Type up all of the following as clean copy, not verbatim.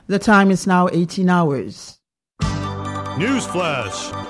The time is now 18 hours. Newsflash.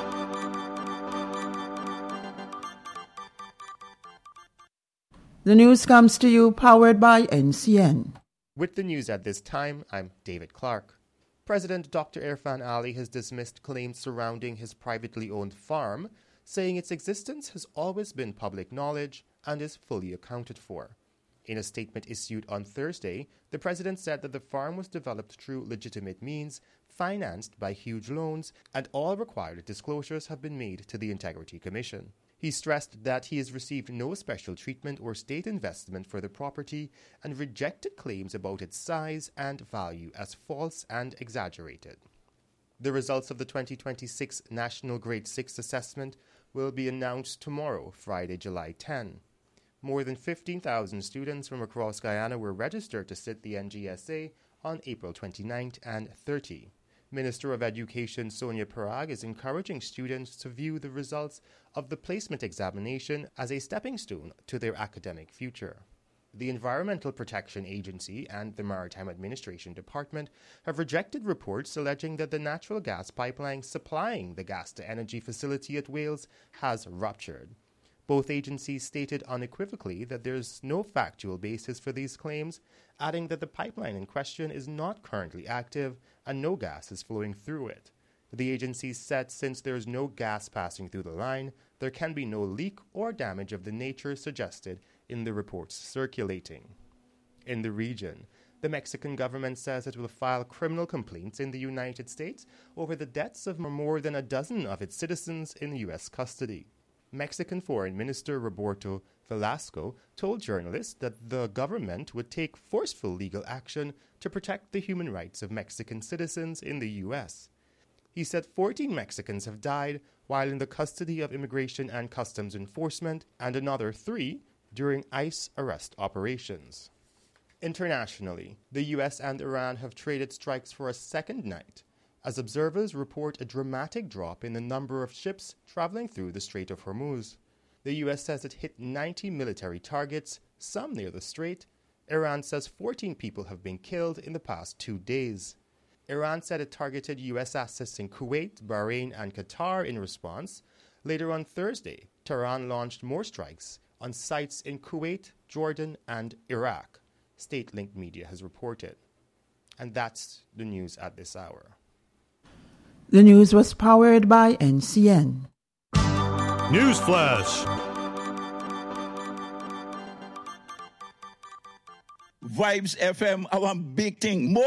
The news comes to you powered by NCN. With the news at this time, I'm David Clark. President Dr. Irfan Ali has dismissed claims surrounding his privately owned farm, saying its existence has always been public knowledge and is fully accounted for. In a statement issued on Thursday, the president said that the farm was developed through legitimate means, financed by huge loans, and all required disclosures have been made to the Integrity Commission. He stressed that he has received no special treatment or state investment for the property and rejected claims about its size and value as false and exaggerated. The results of the 2026 National Grade 6 assessment will be announced tomorrow, Friday, July 10. More than 15,000 students from across Guyana were registered to sit the NGSA on April 29th and 30. Minister of Education Sonia Parag is encouraging students to view the results of the placement examination as a stepping stone to their academic future. The Environmental Protection Agency and the Maritime Administration Department have rejected reports alleging that the natural gas pipeline supplying the gas-to-energy facility at Wales has ruptured. Both agencies stated unequivocally that there is no factual basis for these claims, adding that the pipeline in question is not currently active and no gas is flowing through it. The agencies said since there is no gas passing through the line, there can be no leak or damage of the nature suggested in the reports circulating. In the region, the Mexican government says it will file criminal complaints in the United States over the deaths of more than a dozen of its citizens in U.S. custody. Mexican Foreign Minister Roberto Velasco told journalists that the government would take forceful legal action to protect the human rights of Mexican citizens in the U.S. He said 14 Mexicans have died while in the custody of Immigration and Customs Enforcement and another 3 during ICE arrest operations. Internationally, the U.S. and Iran have traded strikes for a second night, as observers report a dramatic drop in the number of ships traveling through the Strait of Hormuz. The U.S. says it hit 90 military targets, some near the strait. Iran says 14 people have been killed in the past 2 days. Iran said it targeted U.S. assets in Kuwait, Bahrain, and Qatar in response. Later on Thursday, Tehran launched more strikes on sites in Kuwait, Jordan, and Iraq, state-linked media has reported. And that's the news at this hour. The news was powered by NCN. Newsflash. Vibes FM, our big thing. More